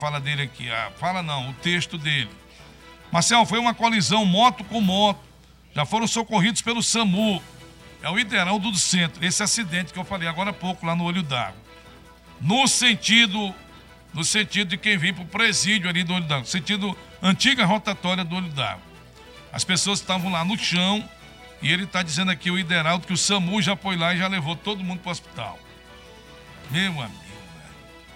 fala dele aqui. Fala não, o texto dele. Marcel, foi uma colisão moto com moto. Já foram socorridos pelo SAMU. É o Ideraldo do Centro. Esse acidente que eu falei agora há pouco, lá no Olho d'Água. No sentido de quem vem para o presídio ali do Olho d'Água. No sentido antiga rotatória do Olho d'Água. As pessoas estavam lá no chão e ele está dizendo aqui, o Ideraldo, que o SAMU já foi lá e já levou todo mundo para o hospital. Meu amigo, velho.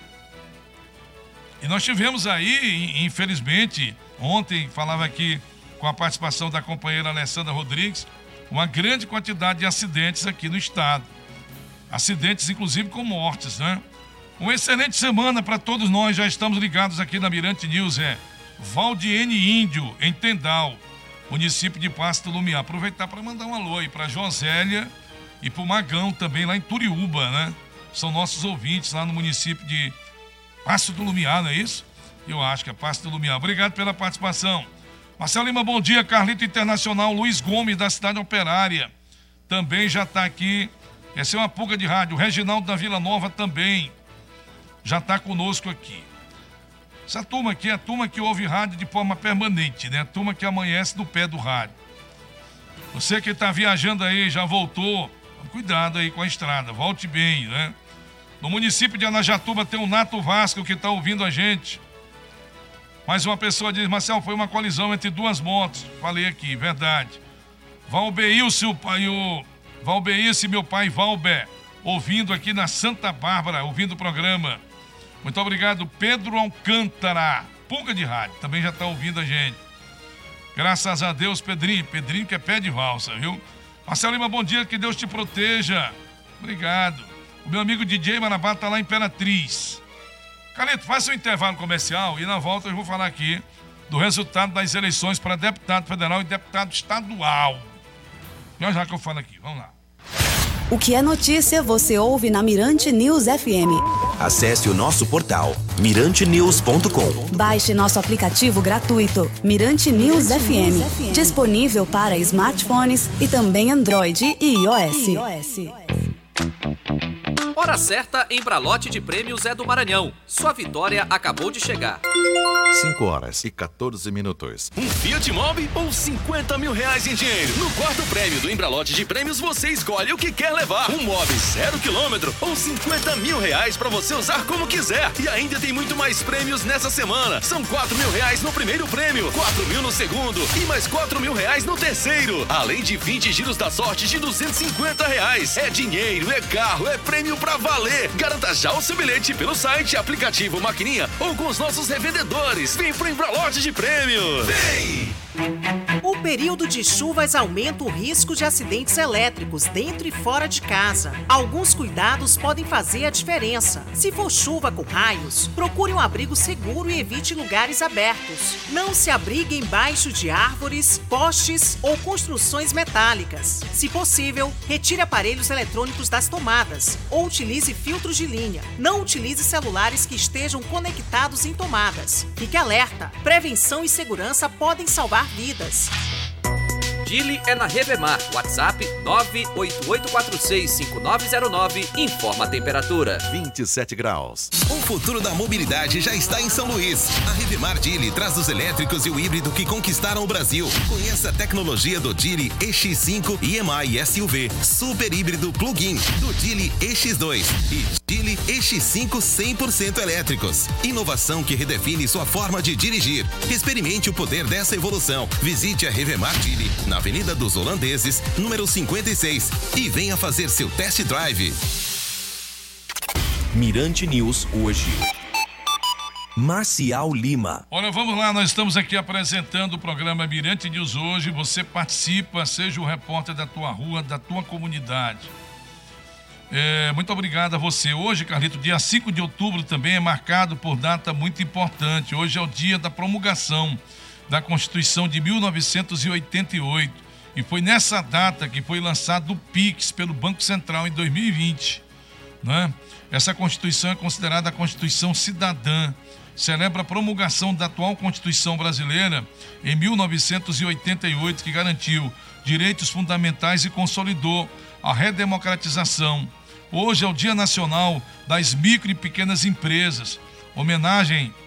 E nós tivemos aí, infelizmente, ontem falava aqui com a participação da companheira Alessandra Rodrigues, uma grande quantidade de acidentes aqui no estado. Acidentes, inclusive, com mortes, né? Uma excelente semana para todos nós, já estamos ligados aqui na Mirante News, Valdiene Índio, em Tendal, município de Pasto do Lumiar. Aproveitar para mandar um alô aí para Josélia e para o Magão também, lá em Turiúba, né? São nossos ouvintes lá no município de Pasto do Lumiar, não é isso? Eu acho que é Pasto do Lumiar. Obrigado pela participação. Marcelo Lima, bom dia. Carlito Internacional, Luiz Gomes, da Cidade Operária, também já está aqui. Essa é uma pulga de rádio. O Reginaldo da Vila Nova também já está conosco aqui. Essa turma aqui é a turma que ouve rádio de forma permanente, né? A turma que amanhece no pé do rádio. Você que está viajando aí, já voltou, cuidado aí com a estrada, volte bem, né? No município de Anajatuba tem o Nato Vasco que está ouvindo a gente. Mais uma pessoa diz, Marcelo, foi uma colisão entre duas motos. Falei aqui, verdade. Valbeilce, meu pai Valber, ouvindo aqui na Santa Bárbara, ouvindo o programa. Muito obrigado, Pedro Alcântara, pulga de rádio, também já está ouvindo a gente. Graças a Deus, Pedrinho que é pé de valsa, viu? Marcelo Lima, bom dia, que Deus te proteja. Obrigado. O meu amigo DJ Marabá está lá em Imperatriz. Carlito, faça um intervalo comercial e na volta eu vou falar aqui do resultado das eleições para deputado federal e deputado estadual. Já que eu falo aqui, vamos lá. O que é notícia você ouve na Mirante News FM. Acesse o nosso portal mirantenews.com. Baixe nosso aplicativo gratuito Mirante News FM, disponível para smartphones e também Android e iOS. Hora certa em Bralote de Prêmios é do Maranhão. Sua vitória acabou de chegar. 5h14. Um Fiat Mobi ou 50 mil reais em dinheiro? No quarto prêmio do Embralote de Prêmios você escolhe o que quer levar. Um Mobi 0 km ou 50 mil reais pra você usar como quiser. E ainda tem muito mais prêmios nessa semana. São 4 mil reais no primeiro prêmio, 4 mil no segundo e mais 4 mil reais no terceiro. Além de 20 giros da sorte de 250 reais. É dinheiro, é carro, é prêmio pra valer. Garanta já o seu bilhete pelo site, aplicativo, maquininha ou com os nossos revendedores. Vem pro Embralote de Prêmios. Vem! O período de chuvas aumenta o risco de acidentes elétricos dentro e fora de casa. Alguns cuidados podem fazer a diferença. Se for chuva com raios, procure um abrigo seguro e evite lugares abertos. Não se abrigue embaixo de árvores, postes ou construções metálicas. Se possível, retire aparelhos eletrônicos das tomadas ou utilize filtros de linha. Não utilize celulares que estejam conectados em tomadas. Fique alerta. Prevenção e segurança podem salvar vidas. Dili é na Revemar. WhatsApp 988465909. Informa a temperatura. 27 graus. O futuro da mobilidade já está em São Luís. A Revemar Dili traz os elétricos e o híbrido que conquistaram o Brasil. Conheça a tecnologia do Dili EX5 EMI SUV, super híbrido plug-in, do Dili EX2 e Dili EX5 100% elétricos. Inovação que redefine sua forma de dirigir. Experimente o poder dessa evolução. Visite a Revemar Dili na Avenida dos Holandeses, número 56, e venha fazer seu test drive. Mirante News hoje. Marcial Lima. Olha, vamos lá, nós estamos aqui apresentando o programa Mirante News hoje. Você participa, seja o repórter da tua rua, da tua comunidade. Muito obrigado a você. Hoje, Carlito, dia 5 de outubro também é marcado por data muito importante. Hoje é o dia da promulgação da Constituição de 1988 e foi nessa data que foi lançado o PIX pelo Banco Central em 2020, né? Essa Constituição é considerada a Constituição Cidadã, celebra a promulgação da atual Constituição brasileira em 1988, que garantiu direitos fundamentais e consolidou a redemocratização. Hoje é o Dia Nacional das Micro e Pequenas Empresas, homenagem